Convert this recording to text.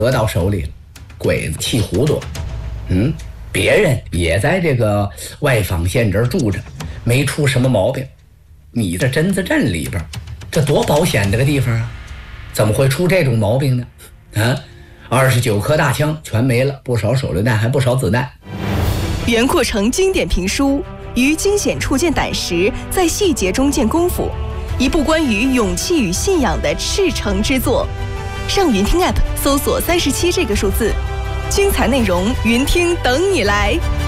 得到手里了，鬼子气糊涂。别人也在这个外坊县这儿住着，没出什么毛病。你这榛子镇里边，这多保险的个地方啊，怎么会出这种毛病呢？29颗大枪全没了，不少手榴弹，还不少子弹。 袁阔成经典评书，于惊险处见胆识，在细节中见功夫，一部关于勇气与信仰的赤诚之作。上云听 App 搜索37这个数字，精彩内容云听等你来。